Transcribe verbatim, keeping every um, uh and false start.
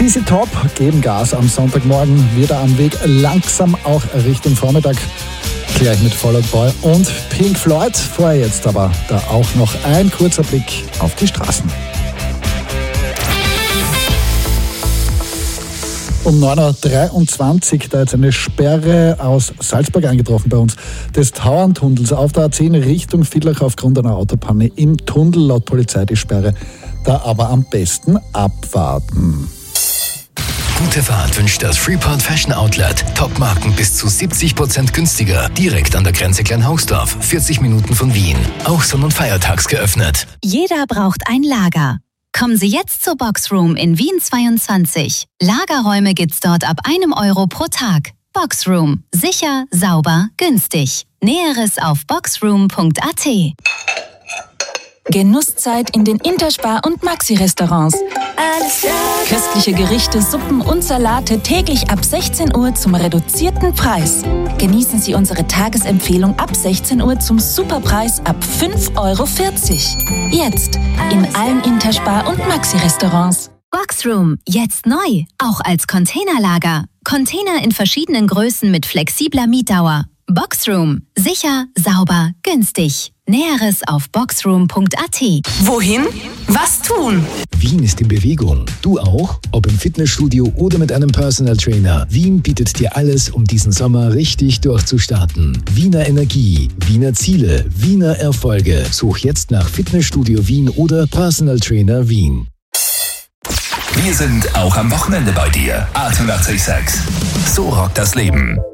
Z Z Top geben Gas am Sonntagmorgen, wieder am Weg langsam auch Richtung Vormittag. Gleich mit Fall Out Boy und Pink Floyd. Vorher jetzt aber da auch noch ein kurzer Blick auf die Straßen. Um neun Uhr dreiundzwanzig, da jetzt eine Sperre aus Salzburg eingetroffen bei uns, des Tauerntunnels auf der A zehn Richtung Villach aufgrund einer Autopanne im Tunnel. Laut Polizei die Sperre, da aber am besten abwarten. Gute Fahrt wünscht das Freeport Fashion Outlet. Top-Marken bis zu siebzig Prozent günstiger. Direkt an der Grenze Kleinhausdorf, vierzig Minuten von Wien. Auch sonn- und feiertags geöffnet. Jeder braucht ein Lager. Kommen Sie jetzt zur Boxroom in Wien zweiundzwanzig. Lagerräume gibt's dort ab einem Euro pro Tag. Boxroom. Sicher, sauber, günstig. Näheres auf boxroom punkt a t. Genusszeit in den Interspar- und Maxi-Restaurants. Köstliche Gerichte, Suppen und Salate täglich ab sechzehn Uhr zum reduzierten Preis. Genießen Sie unsere Tagesempfehlung ab sechzehn Uhr zum Superpreis ab fünf Euro vierzig. Jetzt in allen Interspar- und Maxi-Restaurants. Boxroom, jetzt neu, auch als Containerlager. Container in verschiedenen Größen mit flexibler Mietdauer. Boxroom, sicher, sauber, günstig. Näheres auf boxroom punkt a t. Wohin? Was tun? Wien ist in Bewegung. Du auch? Ob im Fitnessstudio oder mit einem Personal Trainer. Wien bietet dir alles, um diesen Sommer richtig durchzustarten. Wiener Energie, Wiener Ziele, Wiener Erfolge. Such jetzt nach Fitnessstudio Wien oder Personal Trainer Wien. Wir sind auch am Wochenende bei dir. achtundachtzig Komma sechs. So rockt das Leben.